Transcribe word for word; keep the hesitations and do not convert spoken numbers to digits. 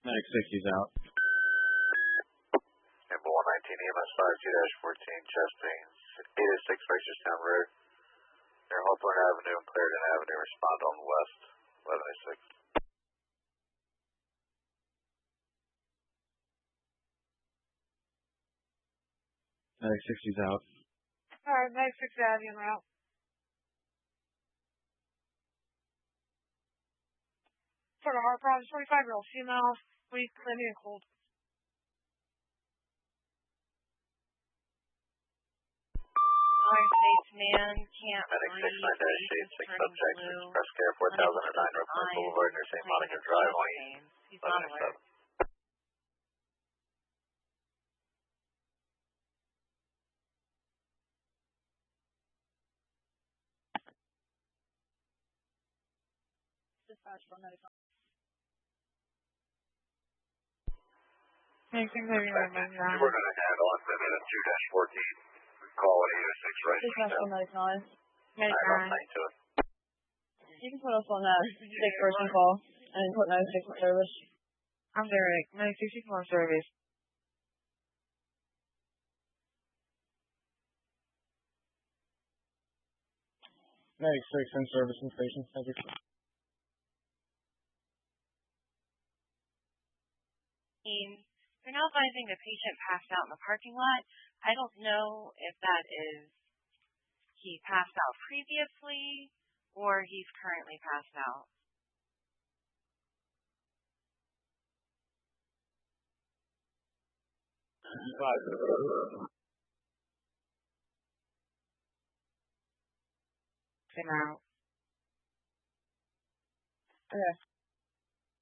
Medic sixty's out. Number one nineteen E M S five two fourteen, chest pains, eight oh six Reisterstown Road. Near Hawthorne Avenue and Clarendon Avenue, respond on the west, eleven oh six. Medic sixty's out. Alright, Medic sixty out, en route. For the heart problems, forty-five-year-old female, weak, clammy, and cold. Orange-faced man, can't Medic breathe, six nine dash eight, six subjects, blue, Express Care four thousand nine, Northwest Boulevard, near Saint Monica Drive, on He's not eleven oh seven. alert. Dispatch for medic. Medic six nine We're going to add on to minute two dash fourteen. Call eight oh six Dispatch for Reisterstown. medic nine. Medic Add on nine. nine to it. You can put us on that six person call and put medic six in service. I'm Derek. Medic sixty on service. Medic six in service and station. Thank you. They're now advising the patient passed out in the parking lot. I don't know if that is he passed out previously or he's currently passed out. Him out. Okay.